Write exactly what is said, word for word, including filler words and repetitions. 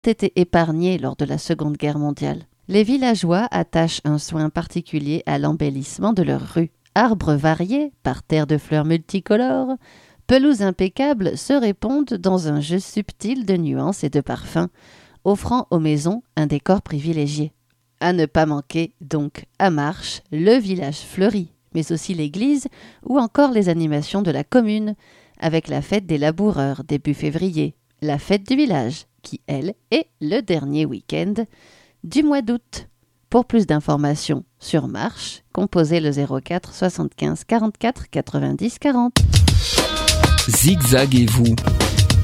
été épargnés lors de la Seconde Guerre mondiale. Les villageois attachent un soin particulier à l'embellissement de leurs rues. Arbres variés, parterres de fleurs multicolores, pelouses impeccables se répondent dans un jeu subtil de nuances et de parfums, offrant aux maisons un décor privilégié. À ne pas manquer, donc, à Marches, le village fleuri, mais aussi l'église ou encore les animations de la commune, avec la fête des laboureurs début février, la fête du village, qui, elle, est le dernier week-end du mois d'août. Pour plus d'informations sur Marches, composez le zéro quatre soixante-quinze quarante-quatre quatre-vingt-dix quarante. Zigzag et vous.